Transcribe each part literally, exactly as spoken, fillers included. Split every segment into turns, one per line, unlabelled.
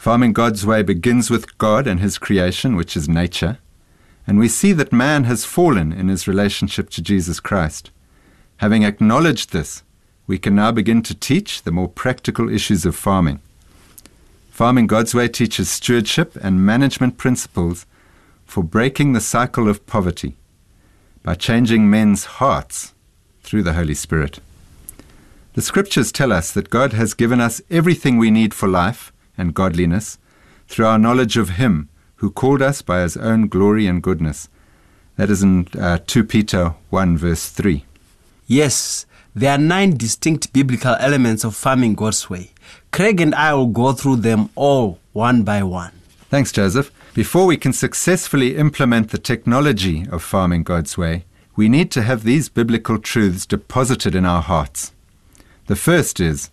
Farming God's way begins with God and his creation, which is nature, and we see that man has fallen in his relationship to Jesus Christ. Having acknowledged this, we can now begin to teach the more practical issues of farming. Farming God's way teaches stewardship and management principles for breaking the cycle of poverty by changing men's hearts through the Holy Spirit. The Scriptures tell us that God has given us everything we need for life and godliness through our knowledge of him who called us by his own glory and goodness. That is in uh, Second Peter one verse three.
Yes, there are nine distinct biblical elements of farming God's way. Craig and I will go through them all one by one.
Thanks, Joseph. Before we can successfully implement the technology of farming God's way, we need to have these biblical truths deposited in our hearts. The first is,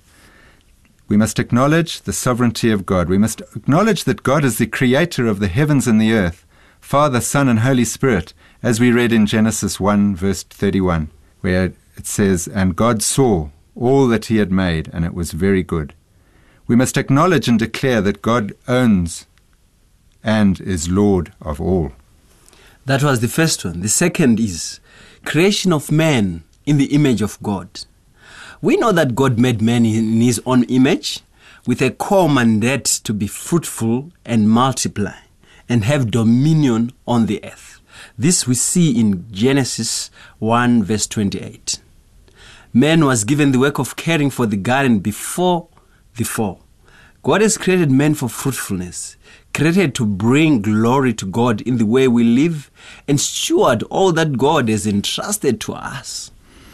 we must acknowledge the sovereignty of God. We must acknowledge that God is the creator of the heavens and the earth, Father, Son, and Holy Spirit, as we read in Genesis one, verse thirty-one, where it says, "And God saw all that he had made, and it was very good." We must acknowledge and declare that God owns and is Lord of all.
That was the first one. The second is creation of man in the image of God. We know that God made man in his own image with a core mandate to be fruitful and multiply and have dominion on the earth. This we see in Genesis one verse twenty-eight. Man was given the work of caring for the garden before the fall. God has created man for fruitfulness, created to bring glory to God in the way we live and steward all that God has entrusted to us.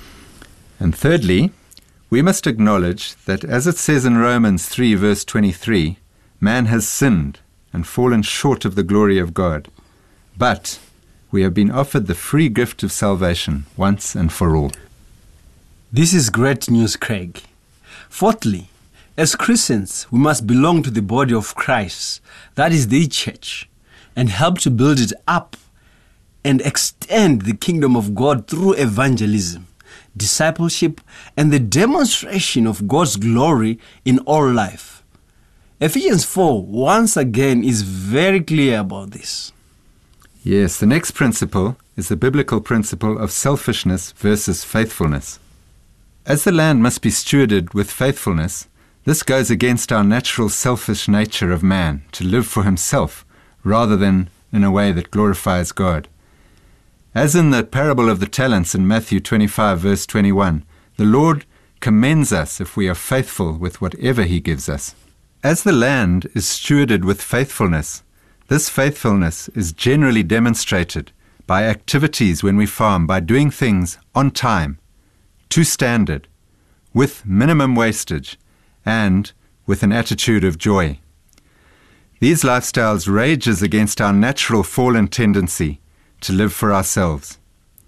And thirdly, we must acknowledge that, as it says in Romans three verse twenty-three, man has sinned and fallen short of the glory of God. But we have been offered the free gift of salvation once and for all.
This is great news, Craig. Fourthly, as Christians, we must belong to the body of Christ, that is the church, and help to build it up and extend the kingdom of God through evangelism, discipleship, and the demonstration of God's glory in all life. Ephesians four, once again, is very clear about this.
Yes, the next principle is the biblical principle of selfishness versus faithfulness. As the land must be stewarded with faithfulness, this goes against our natural selfish nature of man to live for himself rather than in a way that glorifies God. As in the parable of the talents in Matthew twenty-five verse twenty-one, the Lord commends us if we are faithful with whatever he gives us. As the land is stewarded with faithfulness, this faithfulness is generally demonstrated by activities when we farm, by doing things on time, to standard, with minimum wastage, and with an attitude of joy. These lifestyles rages against our natural fallen tendency to live for ourselves.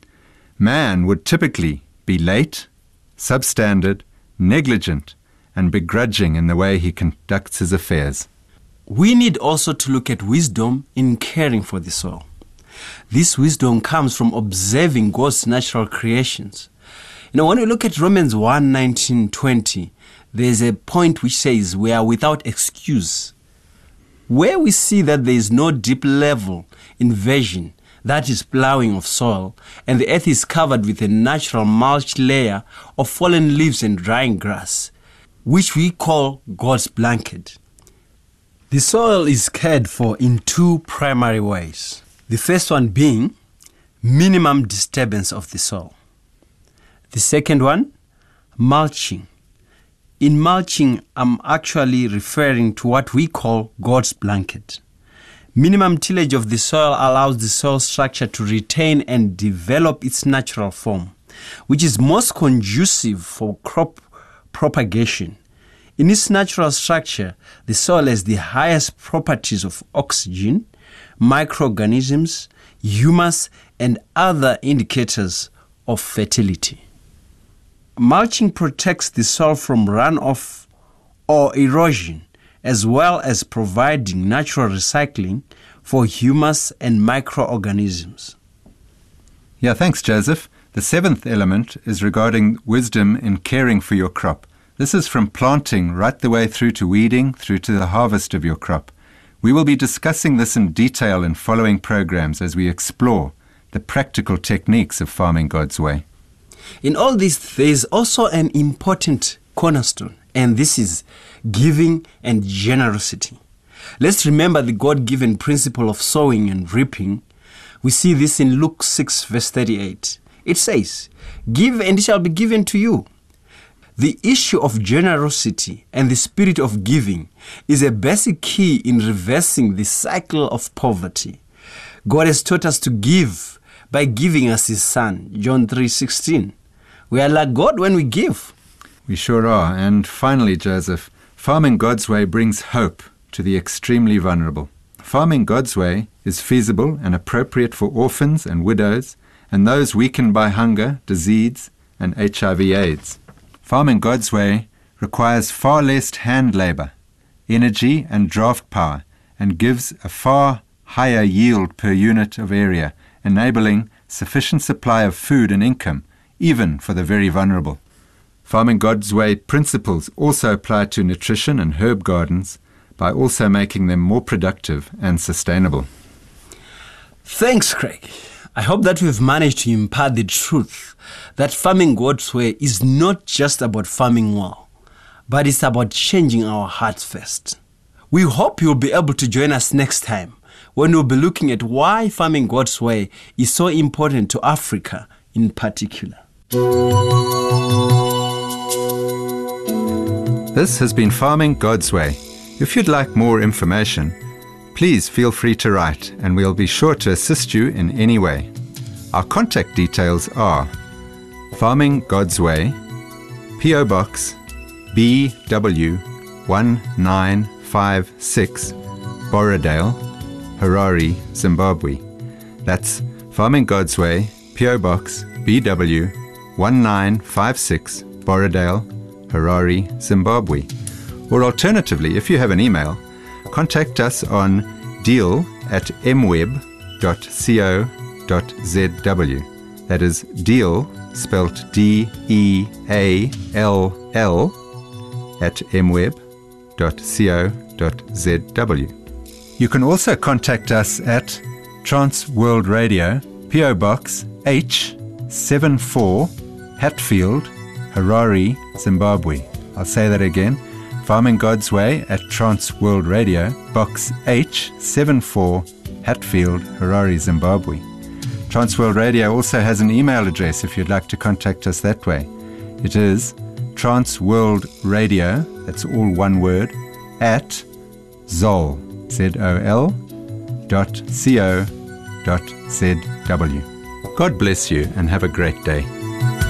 Man would typically be late, substandard, negligent, and begrudging in the way he conducts his affairs.
We need also to look at wisdom in caring for the soil. This wisdom comes from observing God's natural creations. You know, when we look at Romans one, nineteen, twenty, there's a point which says we are without excuse. Where we see that there is no deep level invasion, that is plowing of soil, and the earth is covered with a natural mulch layer of fallen leaves and drying grass, which we call God's blanket. The soil is cared for in two primary ways. The first one being minimum disturbance of the soil. The second one, mulching. In mulching, I'm actually referring to what we call God's blanket. Minimum tillage of the soil allows the soil structure to retain and develop its natural form, which is most conducive for crop propagation. In its natural structure, the soil has the highest properties of oxygen, microorganisms, humus, and other indicators of fertility. Mulching protects the soil from runoff or erosion, as well as providing natural recycling for humus and microorganisms.
Yeah, thanks, Joseph. The seventh element is regarding wisdom in caring for your crop. This is from planting right the way through to weeding, through to the harvest of your crop. We will be discussing this in detail in following programs as we explore the practical techniques of farming God's way.
In all this, there is also an important cornerstone, and this is giving and generosity. Let's remember the God-given principle of sowing and reaping. We see this in Luke six, verse thirty-eight. It says, "Give and it shall be given to you." The issue of generosity and the spirit of giving is a basic key in reversing the cycle of poverty. God has taught us to give by giving us His Son, John three sixteen. We are like God when we give.
We sure are. And finally, Joseph, farming God's way brings hope to the extremely vulnerable. Farming God's way is feasible and appropriate for orphans and widows and those weakened by hunger, disease, and H I V AIDS. Farming God's way requires far less hand labor, energy, and draft power, and gives a far higher yield per unit of area, enabling sufficient supply of food and income, even for the very vulnerable. Farming God's way principles also apply to nutrition and herb gardens by also making them more productive and sustainable.
Thanks, Craig. I hope that we've managed to impart the truth that farming God's way is not just about farming well, but it's about changing our hearts first. We hope you'll be able to join us next time when we'll be looking at why farming God's way is so important to Africa in particular.
This has been Farming God's Way. If you'd like more information, please feel free to write and we'll be sure to assist you in any way. Our contact details are Farming God's Way, P O Box B W one nine five six, Borrowdale, Harare, Zimbabwe. That's Farming God's Way, P O Box B W one nine five six, Borrowdale, Harare, Zimbabwe. Or alternatively, if you have an email, contact us on deal at mweb dot co dot z w. That is deal, spelt D E A L L, at mweb dot co dot z w. You can also contact us at Trans World Radio, P O Box H seven four, Hatfield, Harare, Zimbabwe. I'll say that again. Farming God's Way at Trans World Radio, Box H seven four, Hatfield, Harare, Zimbabwe. Trans World Radio also has an email address if you'd like to contact us that way. It is transworldradio, that's all one word, at zol, Z O L, dot co dot z w. God bless you and have a great day.